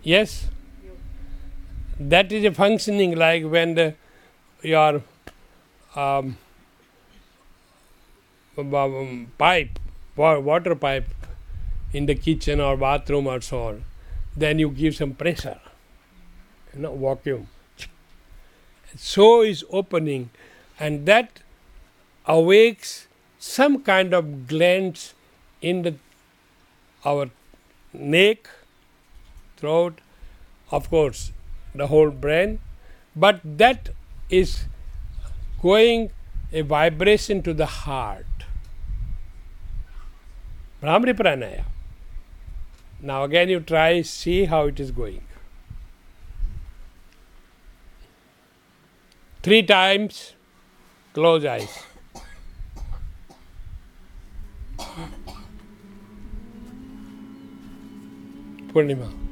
Yes, that is a functioning like when your um, pipe, water pipe in the kitchen or bathroom or so on, then you give some pressure, vacuum. So is opening, and that awakes some kind of glands in our neck, throat, of course, the whole brain, but that is going a vibration to the heart. Brahmari Pranaya. Now again you try, see how it is going. 3 times, close eyes. Purnima.